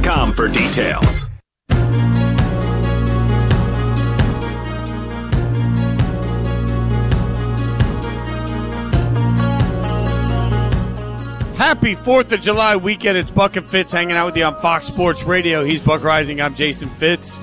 VetMenum.com for details. Happy 4th of July weekend. It's Buck and Fitz hanging out with you on Fox Sports Radio. He's Buck Rising. I'm Jason Fitz.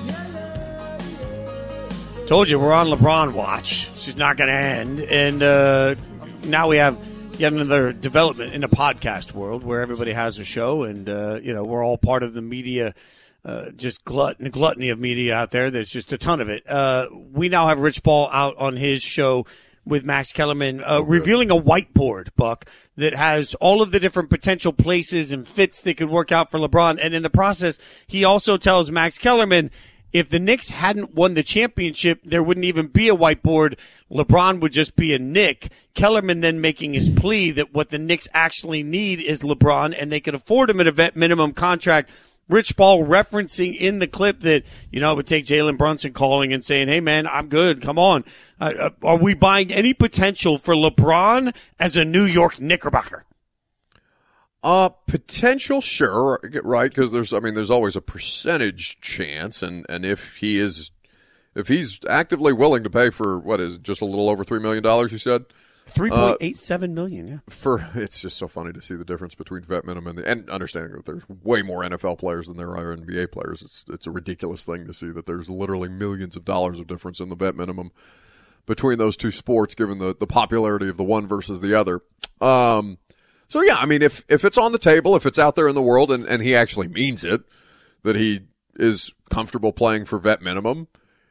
Told you, we're on LeBron watch. She's not going to end. And now we have yet another development in the podcast world where everybody has a show. And, we're all part of the media, just gluttony of media out there. There's just a ton of it. We now have Rich Paul out on his show with Max Kellerman, revealing a whiteboard, Buck, that has all of the different potential places and fits that could work out for LeBron. And in the process, he also tells Max Kellerman, if the Knicks hadn't won the championship, there wouldn't even be a whiteboard. LeBron would just be a Knick. Kellerman then making his plea that what the Knicks actually need is LeBron, and they could afford him at a vet minimum contract. Rich Paul referencing in the clip that, it would take Jalen Brunson calling and saying, hey, man, I'm good. Come on. Are we buying any potential for LeBron as a New York Knickerbocker? Potential, sure, right? Because there's always a percentage chance, and if he's actively willing to pay for what is just a little over $3 million, you said $3.87 million. Yeah. It's just so funny to see the difference between vet minimum and understanding that there's way more NFL players than there are NBA players. It's a ridiculous thing to see that there's literally millions of dollars of difference in the vet minimum between those two sports, given the popularity of the one versus the other. So, yeah, I mean, if it's on the table, if it's out there in the world, and he actually means it, that he is comfortable playing for vet minimum,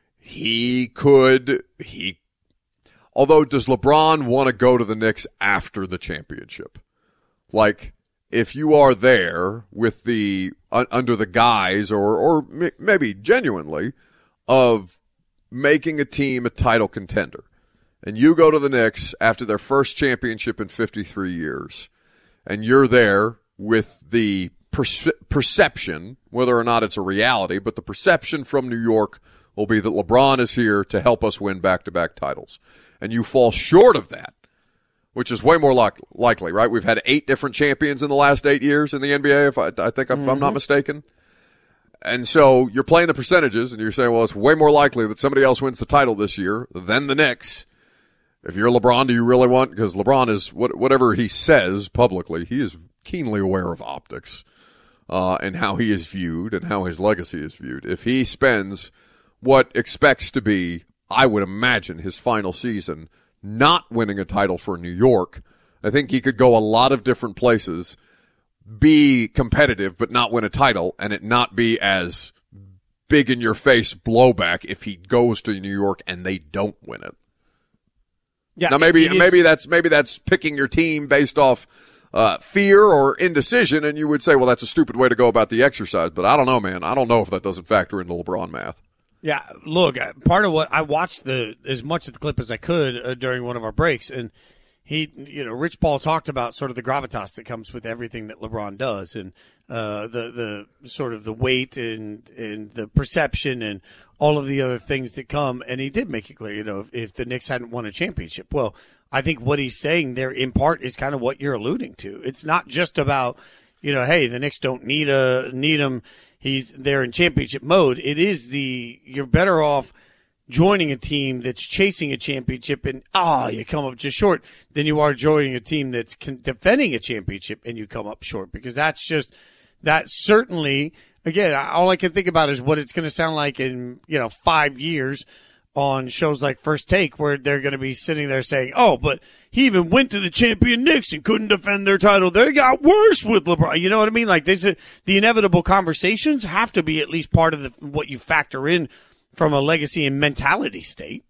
although, does LeBron want to go to the Knicks after the championship? Like, if you are there with under the guise, or maybe genuinely, of making a team a title contender, and you go to the Knicks after their first championship in 53 years, and you're there with the perception, whether or not it's a reality, but the perception from New York will be that LeBron is here to help us win back-to-back titles. And you fall short of that, which is way more likely, right? We've had 8 different champions in the last 8 years in the NBA, if I'm not mistaken. And so you're playing the percentages, and you're saying, well, it's way more likely that somebody else wins the title this year than the Knicks. If you're LeBron, do you really want – because LeBron is – whatever he says publicly, he is keenly aware of optics and how he is viewed and how his legacy is viewed. If he spends what expects to be, I would imagine, his final season not winning a title for New York, I think he could go a lot of different places, be competitive but not win a title, and it not be as big in your face blowback if he goes to New York and they don't win it. Yeah, now maybe that's picking your team based off fear or indecision, and you would say, well, that's a stupid way to go about the exercise. But I don't know, man. I don't know if that doesn't factor into LeBron math. Yeah, look, part of what I watched as much of the clip as I could during one of our breaks, and Rich Paul talked about sort of the gravitas that comes with everything that LeBron does, and the sort of the weight and the perception and all of the other things that come. And he did make it clear, if the Knicks hadn't won a championship. Well, I think what he's saying there in part is kind of what you're alluding to. It's not just about, hey, the Knicks don't need him. They're in championship mode. It is you're better off joining a team that's chasing a championship and you come up just short than you are joining a team that's defending a championship and you come up short, because that's certainly, again, all I can think about is what it's going to sound like in 5 years on shows like First Take, where they're going to be sitting there saying, oh, but he even went to the champion Knicks and couldn't defend their title. They got worse with LeBron. You know what I mean? Like, the inevitable conversations have to be at least part of what you factor in from a legacy and mentality state.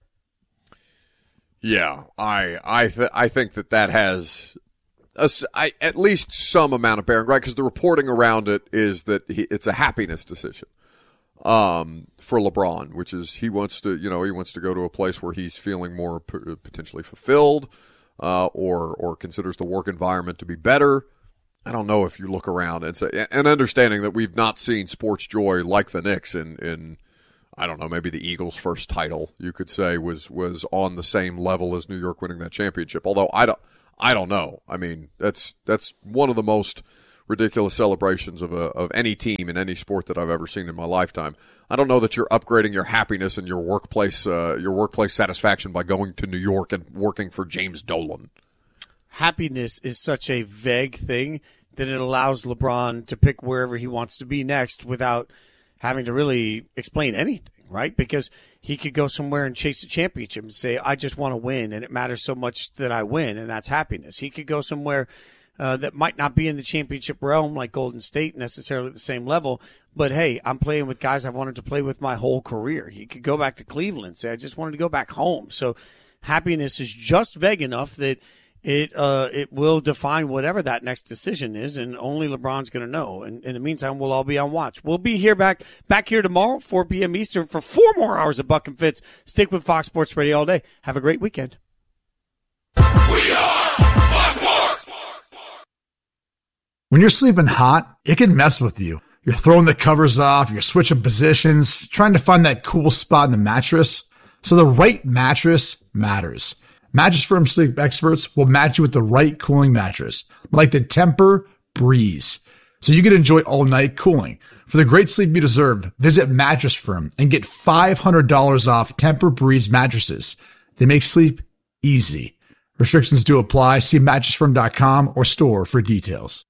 Yeah, I think that has at least some amount of bearing, right? Because the reporting around it is that it's a happiness decision for LeBron, which is he wants to go to a place where he's feeling more potentially fulfilled, or considers the work environment to be better. I don't know if you look around and understanding that we've not seen sports joy like the Knicks in I don't know, maybe the Eagles' first title, you could say, was on the same level as New York winning that championship. Although I don't know. I mean, that's one of the most ridiculous celebrations of any team in any sport that I've ever seen in my lifetime. I don't know that you're upgrading your happiness and your workplace satisfaction by going to New York and working for James Dolan. Happiness is such a vague thing that it allows LeBron to pick wherever he wants to be next without having to really explain anything, right? Because he could go somewhere and chase a championship and say, I just want to win, and it matters so much that I win, and that's happiness. He could go somewhere that might not be in the championship realm like Golden State necessarily at the same level, but hey, I'm playing with guys I've wanted to play with my whole career. He could go back to Cleveland and say, I just wanted to go back home. So happiness is just vague enough that it will define whatever that next decision is, and only LeBron's going to know. And in the meantime, we'll all be on watch. We'll be here back here tomorrow, 4 p.m. Eastern, for 4 more hours of Buck and Fitz. Stick with Fox Sports Radio all day. Have a great weekend. We are Fox Sports. When you're sleeping hot, it can mess with you. You're throwing the covers off, you're switching positions, trying to find that cool spot in the mattress. So the right mattress matters. Mattress Firm sleep experts will match you with the right cooling mattress, like the Tempur-Breeze, so you can enjoy all-night cooling. For the great sleep you deserve, visit Mattress Firm and get $500 off Tempur-Breeze mattresses. They make sleep easy. Restrictions do apply. See mattressfirm.com or store for details.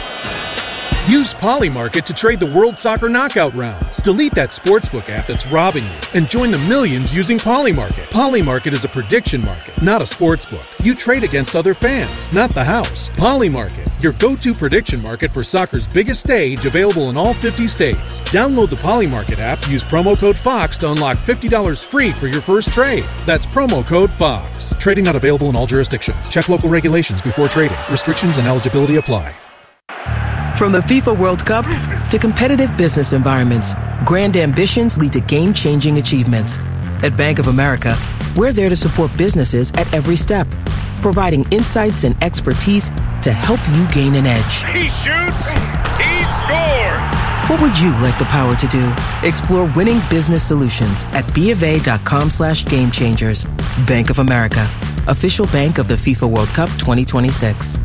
Use Polymarket to trade the World Soccer Knockout rounds. Delete that sportsbook app that's robbing you and join the millions using Polymarket. Polymarket is a prediction market, not a sportsbook. You trade against other fans, not the house. Polymarket, your go-to prediction market for soccer's biggest stage, available in all 50 states. Download the Polymarket app, use promo code FOX to unlock $50 free for your first trade. That's promo code FOX. Trading not available in all jurisdictions. Check local regulations before trading. Restrictions and eligibility apply. From the FIFA World Cup to competitive business environments, grand ambitions lead to game-changing achievements. At Bank of America, we're there to support businesses at every step, providing insights and expertise to help you gain an edge. He shoots, he scores. What would you like the power to do? Explore winning business solutions at BofA.com/gamechangers. Bank of America, official bank of the FIFA World Cup 2026.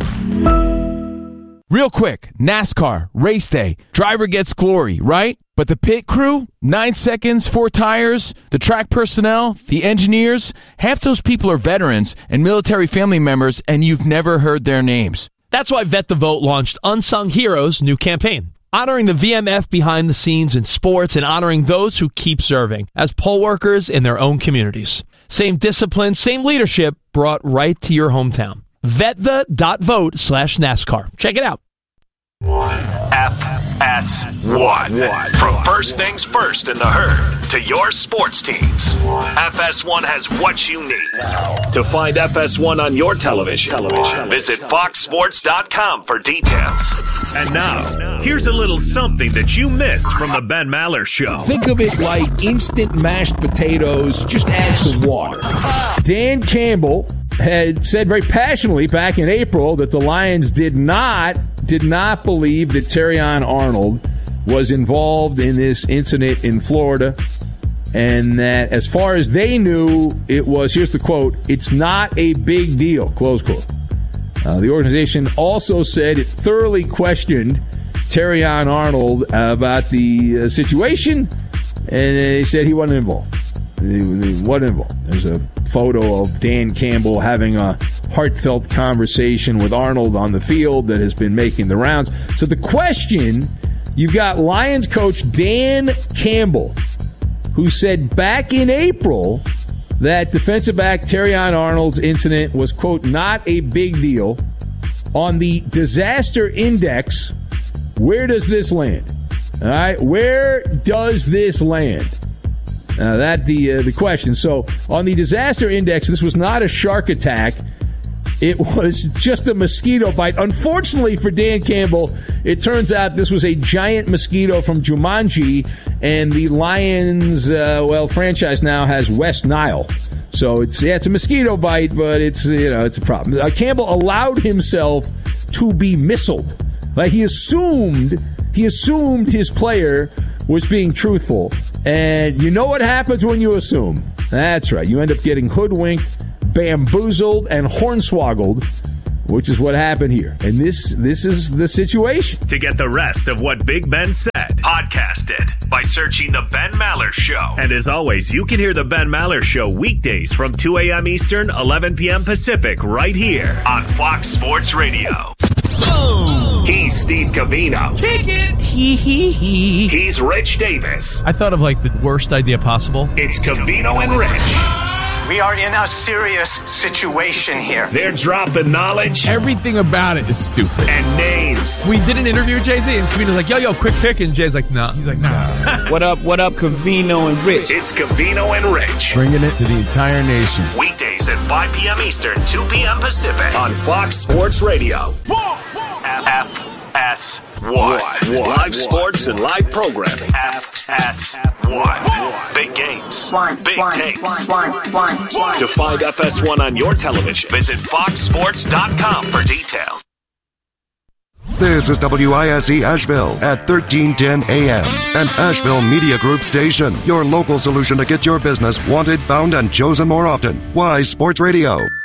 Real quick, NASCAR, race day, driver gets glory, right? But the pit crew, 9 seconds, 4 tires, the track personnel, the engineers, half those people are veterans and military family members, and you've never heard their names. That's why Vet the Vote launched Unsung Heroes' new campaign, honoring the VMF behind the scenes in sports and honoring those who keep serving as poll workers in their own communities. Same discipline, same leadership brought right to your hometown. VetThe.vote/NASCAR. Check it out. FS1. From first things first in the herd to your sports teams, FS1 has what you need. To find FS1 on your television, visit foxsports.com for details. And now, here's a little something that you missed from the Ben Maller Show. Think of it like instant mashed potatoes, just add some water. Dan Campbell had said very passionately back in April that the Lions did not believe that Terrion Arnold was involved in this incident in Florida, and that as far as they knew, it was, here's the quote, "It's not a big deal," close quote. The organization also said it thoroughly questioned Terrion Arnold about the situation, and they said he wasn't involved. He wasn't involved. There's a photo of Dan Campbell having a heartfelt conversation with Arnold on the field that has been making the rounds. So the question, you've got Lions coach Dan Campbell, who said back in April that defensive back Terrion Arnold's incident was, quote, not a big deal. On the disaster index, where does this land? All right, where does this land? That the question. So on the disaster index, this was not a shark attack. It was just a mosquito bite. Unfortunately for Dan Campbell, it turns out this was a giant mosquito from Jumanji, and the Lions, franchise now has West Nile. So it's a mosquito bite, but it's a problem. Campbell allowed himself to be missiled. Like he assumed his player was being truthful. And you know what happens when you assume? That's right. You end up getting hoodwinked, bamboozled, and hornswoggled which is what happened here. And this is the situation. To get the rest of what Big Ben said, podcast it by searching The Ben Maller Show. And as always, you can hear The Ben Maller Show weekdays from 2 a.m. Eastern, 11 p.m. Pacific, right here on Fox Sports Radio. He's Steve Covino. Kick it. He's Rich Davis. I thought of like the worst idea possible. It's Covino and Rich. We are in a serious situation here. They're dropping knowledge. Everything about it is stupid. And names. We did an interview with Jay-Z, and Covino's like, yo, quick pick. And Jay's like, nah. He's like, nah. What up, Covino and Rich? It's Covino and Rich. Bringing it to the entire nation. Weekdays at 5 p.m. Eastern, 2 p.m. Pacific on Fox Sports Radio. FS1. Live sports and live programming. FS1. Big games. Big takes. To find FS1 on your television, visit foxsports.com for details. This is WISE Asheville at 1310 AM, an Asheville Media Group station. Your local solution to get your business wanted, found, and chosen more often. Wise Sports Radio.